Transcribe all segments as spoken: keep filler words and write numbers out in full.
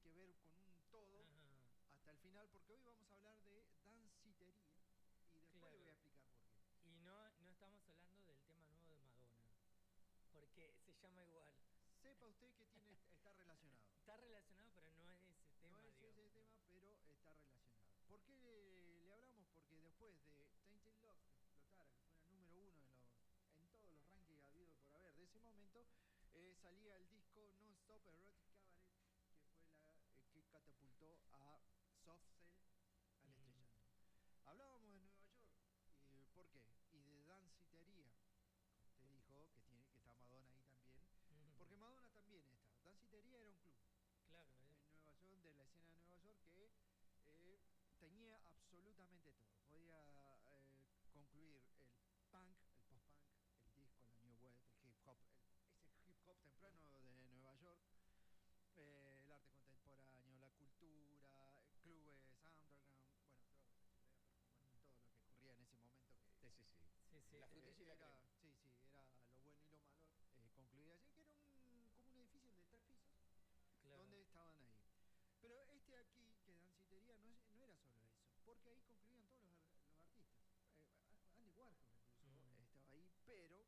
que ver con un todo Ajá. hasta el final, porque hoy vamos a hablar de dancitería y después le voy a Claro. explicar por qué. Y no, no estamos hablando del tema nuevo de Madonna, porque se llama igual. Sepa usted que tiene, está relacionado. Está relacionado, pero no es ese No tema, es ese digamos, ¿no? tema, pero está relacionado. ¿Por qué le, le hablamos? Porque después de Tainted Love, que explotara, que fuera número uno en, los, en todos los rankings habido por haber de ese momento, eh, salía el disco Non-Stop Erotic Cabaret, que fue la eh, que catapultó a Soft Cell al estrellato. Mm. Hablábamos de Nueva York, y, ¿por qué? Y de dancitería, como usted dijo, que, tiene, que está Madonna ahí también, porque Madonna también está. Dancitería era un club Claro, ¿eh? en Nueva York, de la escena de Nueva York, que eh, tenía absolutamente todo. Podía eh, concluir el punk, el post-punk, el disco, la new wave, el hip hop, el, ese hip hop temprano de Nueva York, eh, el arte contemporáneo, la cultura, clubes, underground, bueno, drogas, pero bueno, todo lo que ocurría en ese momento que Sí, sí, sí. Sí, sí. La eh, frutilla y la era, crema. sí, sí, era lo bueno y lo malo, eh, concluía así, que era un, como un edificio de tres pisos, Claro. donde estaban ahí. Pero este aquí, que dancitería, no, es, no era solo eso, porque ahí concluían todos los, los artistas. Eh, Andy Warhol incluso Mm. estaba ahí, pero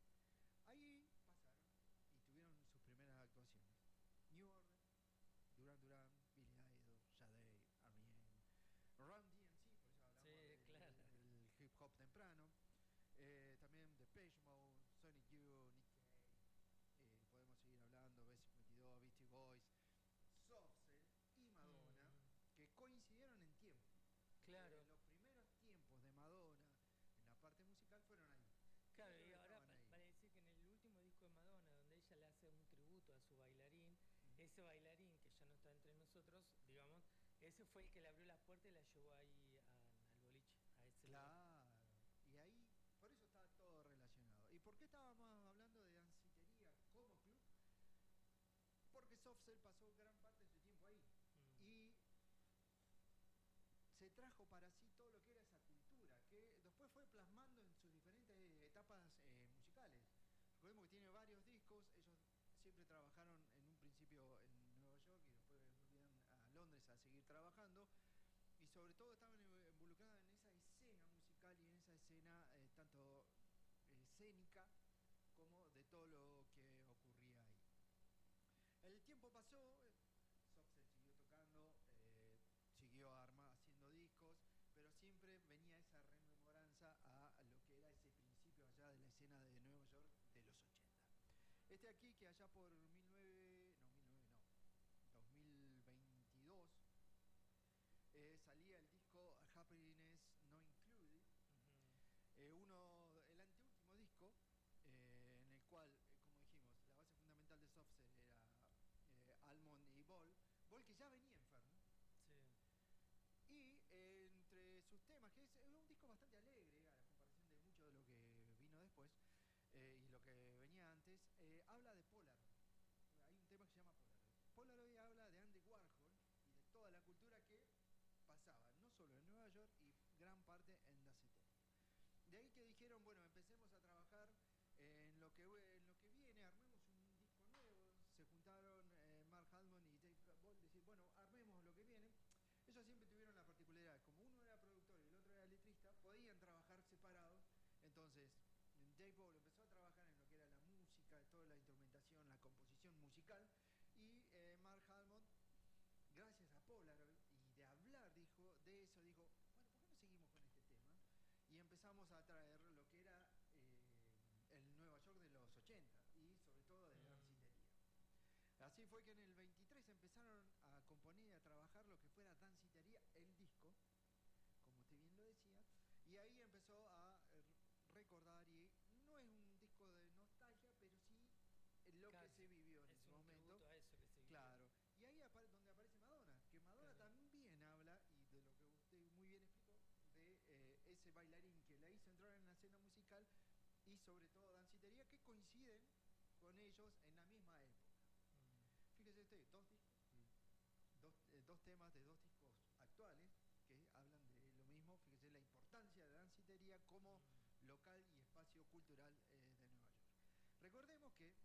ahí pasaron y tuvieron sus primeras actuaciones. New Order, Duran Duran, Billy Idol, Sade, R E M, Run D M C, por eso hablamos Sí, de, claro. del hip hop temprano. Eh, también Depeche Mode, Sonic Youth, Nick Cave. Eh, podemos seguir hablando, B cincuenta y dos, Beastie Boys, Soft Cell y Madonna, Mm. que coincidieron en tiempo. Claro. Eh, los primeros tiempos de Madonna en la parte musical fueron ahí. Claro, Ellos y ahora estaban pa- ahí. parece que en el último disco de Madonna, donde ella le hace un tributo a su bailarín, Ujú. ese bailarín que ya no está entre nosotros, digamos, ese fue el que le abrió las puertas y la llevó ahí al, al boliche, a ese lugar. Claro. Y ahí, por eso está todo relacionado. ¿Y por qué estábamos hablando de dancitería como club? Porque Soft Cell pasó gran parte de su tiempo ahí. Mm. Y se trajo para sí todo lo que era esa cultura, que después fue plasmando en sus diferentes etapas eh, musicales. Recordemos que tiene varios discos, ellos siempre trabajaron en un principio en Nueva York y después volvían a Londres a seguir trabajando, y sobre todo estaban involucrados en esa escena musical y en esa escena eh, tanto eh, escénica como de todo lo que ocurría ahí. El tiempo pasó, Softcell siguió tocando, eh, siguió arma, haciendo discos, pero siempre venía esa rememoranza a lo que era ese principio allá de la escena de Nueva York de los ochenta. Este aquí, que allá por mil nueve, no, mil nueve no, dos mil veintidós, eh, salía el disco Happiness No Included, Ujú. eh, uno, el anteúltimo disco, eh, en el cual, eh, como dijimos, la base fundamental de Softcell era eh, Almond y Ball, Ball que ya venía enfermo, Sí. y eh, entre sus temas, que es, es un disco bastante alegre a la comparación de mucho de lo que vino después eh, y lo que venía antes, eh, habla de Polaroid. Hay un tema que se llama Polaroid. Polaroid habla de Andy Warhol y de toda la cultura que pasaba, no solo en Nueva York y gran parte en dancitería. De ahí que dijeron, bueno, empecemos a trabajar en lo que, en lo que viene, armemos un disco nuevo. Se juntaron eh, Mark Almond y Dave Ball, decir, bueno, armemos lo que viene. Ellos siempre tuvieron la particularidad, como uno era productor y el otro era letrista, podían trabajar separados. Entonces, Dave Ball empezó a trabajar en lo que era la música, toda la instrumentación, la composición musical, y eh, Mark Almond, gracias a Polaroid y de hablar dijo, de eso, dijo, bueno, ¿por qué no seguimos con este tema? Y empezamos a traer lo que era eh, el Nueva York de los ochenta y sobre todo de dancitería. Así fue que en el veintitrés empezaron a componer y a trabajar lo que fuera dancitería, el disco, como usted bien lo decía, y ahí empezó a recordar, y no es un disco de nostalgia, pero sí lo Casi. que se vivió en Es ese un momento. tributo a eso que se vivió. Claro. Y ahí apare donde aparece Madonna, que Madonna Claro. también habla, y de lo que usted muy bien explicó, de eh, ese bailarín que la hizo entrar en la escena musical y sobre todo dancitería, que coinciden con ellos en la misma época. Mm. Fíjese usted, dos discos, dos, eh, dos temas de dos discos actuales que hablan de lo mismo. Fíjese la importancia de la dancitería como Mm. local y espacio cultural eh, de Nueva York. Recordemos